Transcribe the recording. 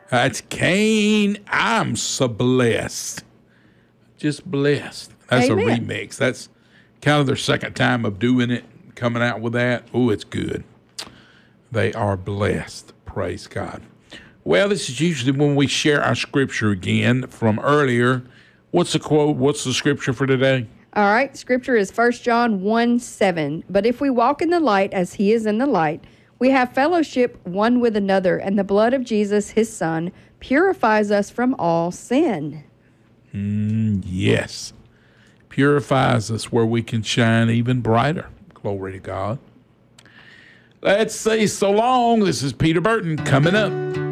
That's Kane. I'm so blessed. Just blessed. That's Amen. a remix. That's kind of their second time of doing it, coming out with that. Oh, it's good. They are blessed. Praise God. Well, this is usually when we share our scripture again from earlier. What's the quote? What's the scripture for today? All right. Scripture is 1 John 1:7. But if we walk in the light as he is in the light, we have fellowship one with another, and the blood of Jesus, his son, purifies us from all sin. Yes. Purifies us where we can shine even brighter. Glory to God. Let's say so long. This is Peter Burton coming up.